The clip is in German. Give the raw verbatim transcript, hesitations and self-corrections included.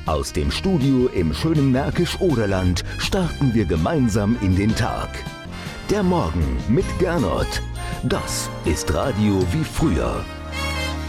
Aus dem Studio im schönen Märkisch-Oderland starten wir gemeinsam in den Tag. Der Morgen mit Gernot. Das ist Radio wie früher.